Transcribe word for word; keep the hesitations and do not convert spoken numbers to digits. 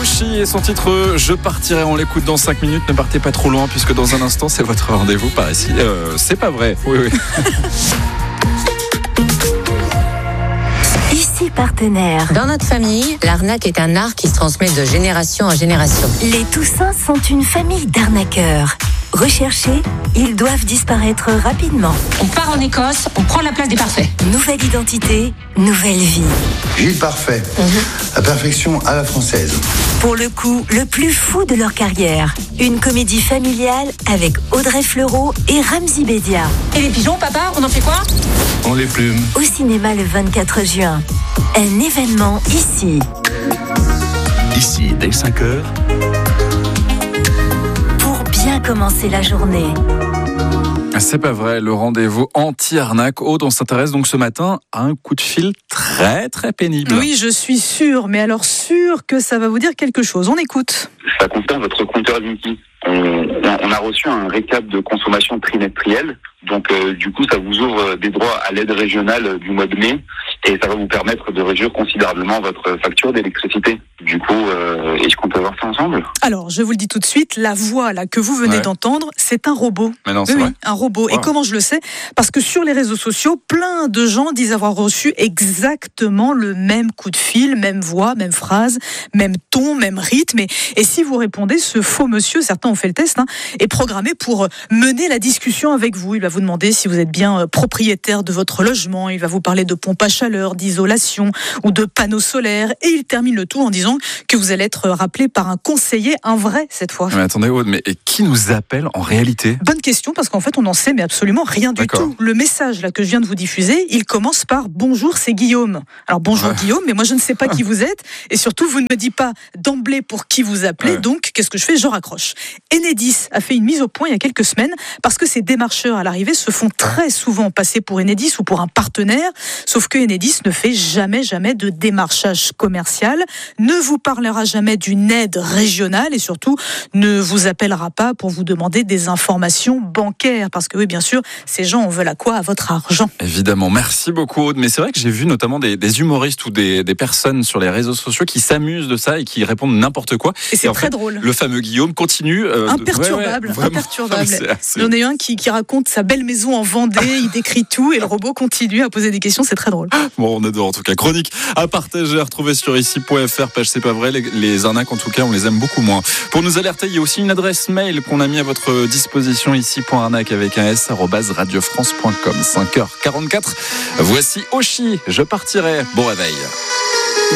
Oshi et son titre Je partirai, on l'écoute dans cinq minutes. Ne partez pas trop loin puisque dans un instant c'est votre rendez-vous par ici. Euh, c'est pas vrai. Oui, oui. Ici Partenaire. Dans notre famille, l'arnaque est un art qui se transmet de génération en génération. Les Toussins sont une famille d'arnaqueurs. Recherchés, ils doivent disparaître rapidement. On part en Écosse, on prend la place des parfaits. Nouvelle identité, nouvelle vie. Gilles Parfait, mmh. La perfection à la française. Pour le coup, le plus fou de leur carrière. Une comédie familiale avec Audrey Fleurot et Ramzy Bedia. Et les pigeons, papa, on en fait quoi? On les plume. Au cinéma le vingt-quatre juin. Un événement ici. Ici, dès cinq heures. Bien commencer la journée. C'est pas vrai, le rendez-vous anti-arnaque. Aude, on s'intéresse donc ce matin à un coup de fil très très pénible. Oui, je suis sûre, mais alors sûre que ça va vous dire quelque chose. On écoute. Ça concerne votre compteur Linky. On, on a reçu un récap de consommation trimestrielle. Donc euh, du coup, ça vous ouvre des droits à l'aide régionale du mois de mai et ça va vous permettre de réduire considérablement votre facture d'électricité. Du coup, euh, est-ce qu'on peut voir ça ensemble? Alors, je vous le dis tout de suite, la voix là que vous venez ouais. d'entendre, c'est un robot. Mais non, c'est oui, vrai. Oui, un robot. Wow. Et comment je le sais? Parce que sur les réseaux sociaux, plein de gens disent avoir reçu exactement le même coup de fil, même voix, même phrase, même ton, même rythme. Et, et si vous répondez, ce faux monsieur, certains ont fait le test, hein, est programmé pour mener la discussion avec vous. Il va vous demander si vous êtes bien propriétaire de votre logement. Il va vous parler de pompe à chaleur, d'isolation ou de panneaux solaires. Et il termine le tout en disant que vous allez être rappelé par un conseiller, un vrai cette fois. Mais attendez Aude, mais et qui nous appelle en réalité? Bonne question, parce qu'en fait on n'en sait mais absolument rien du D'accord. tout. Le message là que je viens de vous diffuser, il commence par bonjour, c'est Guillaume. Alors bonjour ouais. Guillaume, mais moi je ne sais pas qui vous êtes et surtout vous ne me dites pas d'emblée pour qui vous appelez, ouais. donc qu'est-ce que je fais? Je raccroche. Enedis a fait une mise au point il y a quelques semaines parce que ces démarcheurs à l'arrivée se font très souvent passer pour Enedis ou pour un partenaire, sauf que Enedis ne fait jamais jamais de démarchage commercial, ne vous parlera jamais d'une aide régionale et surtout ne vous appellera pas pour vous demander des informations bancaires parce que oui bien sûr ces gens en veulent à quoi? À votre argent. Évidemment, merci beaucoup Aude, mais c'est vrai que j'ai vu notamment des, des humoristes ou des, des personnes sur les réseaux sociaux qui s'amusent de ça et qui répondent n'importe quoi. Et c'est et très fait, drôle. Le fameux Guillaume continue. Euh, imperturbable, ouais, ouais, imperturbable. Il y en a eu un qui, qui raconte sa belle maison en Vendée, il décrit tout et le robot continue à poser des questions, c'est très drôle. Bon, on adore en tout cas. Chronique à partager, à retrouver sur ici point f r, page c'est pas vrai, les, les arnaques en tout cas on les aime beaucoup moins. Pour nous alerter, il y a aussi une adresse mail qu'on a mis à votre disposition ici point arnaque avec un s arobase radiofrance point com. cinq heures quarante-quatre. Voici Oshi, je partirai. Bon réveil.